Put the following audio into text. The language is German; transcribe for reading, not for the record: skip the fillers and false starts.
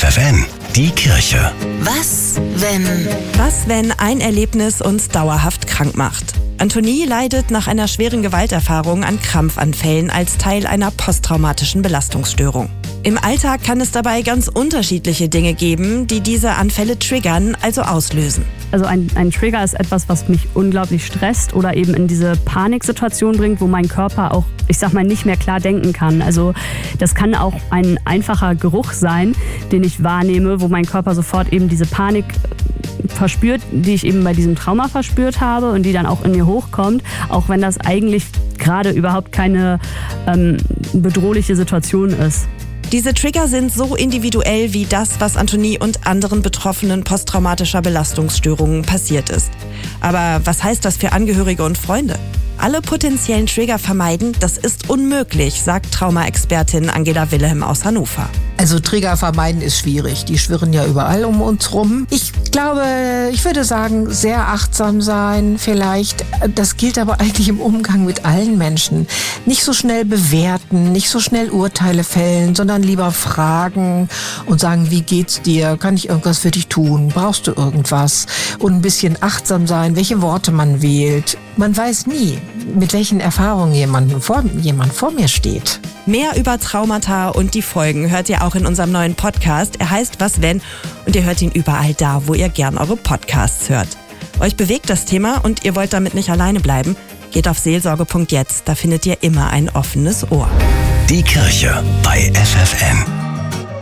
FFN, die Kirche. Was, wenn ein Erlebnis uns dauerhaft krank macht? Antonie leidet nach einer schweren Gewalterfahrung an Krampfanfällen als Teil einer posttraumatischen Belastungsstörung. Im Alltag kann es dabei ganz unterschiedliche Dinge geben, die diese Anfälle triggern, also auslösen. Also ein Trigger ist etwas, was mich unglaublich stresst oder eben in diese Paniksituation bringt, wo mein Körper auch, nicht mehr klar denken kann. Also das kann auch ein einfacher Geruch sein, den ich wahrnehme, wo mein Körper sofort eben diese Panik verspürt, die ich eben bei diesem Trauma verspürt habe und die dann auch in mir hochkommt, auch wenn das eigentlich gerade überhaupt keine bedrohliche Situation ist. Diese Trigger sind so individuell wie das, was Antonie und anderen Betroffenen posttraumatischer Belastungsstörungen passiert ist. Aber was heißt das für Angehörige und Freunde? Alle potenziellen Trigger vermeiden, das ist unmöglich, sagt Traumaexpertin Angela Wilhelm aus Hannover. Also Trigger vermeiden ist schwierig, die schwirren ja überall um uns rum. Ich glaube, ich würde sagen, sehr achtsam sein vielleicht. Das gilt aber eigentlich im Umgang mit allen Menschen. Nicht so schnell bewerten, nicht so schnell Urteile fällen, sondern lieber fragen und sagen, wie geht's dir? Kann ich irgendwas für dich tun? Brauchst du irgendwas? Und ein bisschen achtsam sein, welche Worte man wählt. Man weiß nie, mit welchen Erfahrungen jemand vor mir steht. Mehr über Traumata und die Folgen hört ihr auch in unserem neuen Podcast. Er heißt Was wenn? Und ihr hört ihn überall da, wo ihr gern eure Podcasts hört. Euch bewegt das Thema und ihr wollt damit nicht alleine bleiben? Geht auf seelsorge.jetzt, da findet ihr immer ein offenes Ohr. Die Kirche bei FFN.